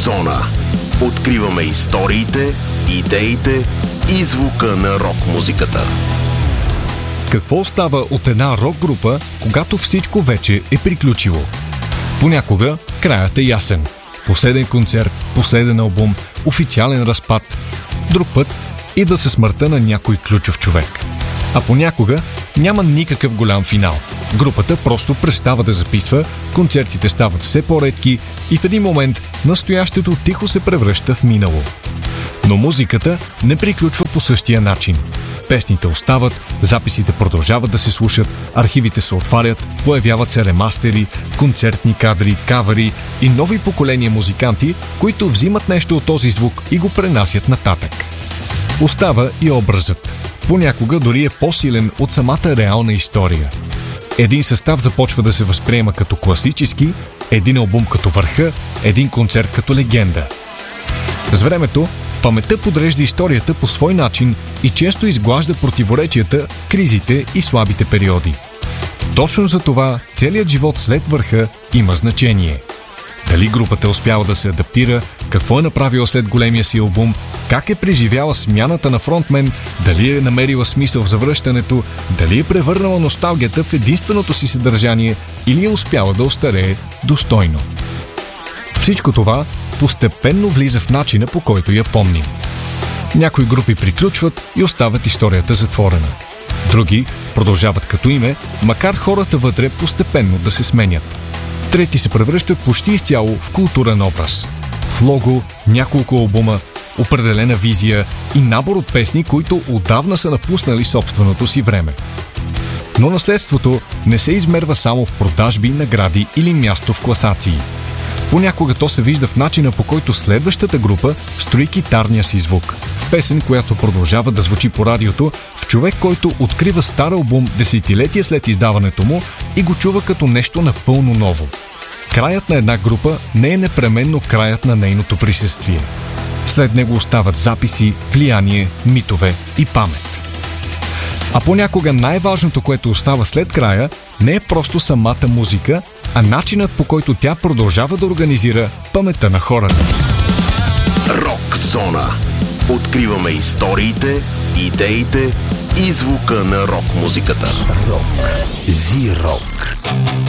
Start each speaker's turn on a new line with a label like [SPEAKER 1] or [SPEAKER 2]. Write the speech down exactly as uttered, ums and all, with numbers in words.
[SPEAKER 1] Зона. Откриваме историите, идеите и звука на рок-музиката.
[SPEAKER 2] Какво остава от една рок-група, когато всичко вече е приключило? Понякога краят е ясен. Последен концерт, последен албум, официален разпад. Друг път идва със смъртта на някой ключов човек. А понякога няма никакъв голям финал. Групата просто престава да записва, концертите стават все по-редки и в един момент настоящето тихо се превръща в минало. Но музиката не приключва по същия начин. Песните остават, записите продължават да се слушат, архивите се отварят, появяват се ремастери, концертни кадри, кавъри и нови поколения музиканти, които взимат нещо от този звук и го пренасят нататък. Остава и образът. Понякога дори е по-силен от самата реална история. Един състав започва да се възприема като класически, един албум като върха, един концерт като легенда. С времето паметта подрежда историята по свой начин и често изглажда противоречията, кризите и слабите периоди. Точно за това целият живот след върха има значение. Дали групата е успяла да се адаптира, какво е направила след големия си албум, как е преживяла смяната на фронтмен, дали е намерила смисъл в завръщането, дали е превърнала носталгията в единственото си съдържание или е успяла да остарее достойно. Всичко това постепенно влиза в начина, по който я помним. Някои групи приключват и оставят историята затворена. Други продължават като име, макар хората вътре постепенно да се сменят. Трети се превръщат почти изцяло в културен образ. В лого, няколко албума, определена визия и набор от песни, които отдавна са напуснали собственото си време. Но наследството не се измерва само в продажби, награди или място в класации. Понякога то се вижда в начина, по който следващата група строи китарния си звук. В песен, която продължава да звучи по радиото, в човек, който открива стар албум десетилетия след издаването му и го чува като нещо напълно ново. Краят на една група не е непременно краят на нейното присъствие. След него остават записи, влияние, митове и памет. А понякога най-важното, което остава след края, не е просто самата музика, а начинът, по който тя продължава да организира паметта на хората.
[SPEAKER 1] Рок Зона. Откриваме историите, идеите и звука на рок-музиката. Рок. Зи-рок.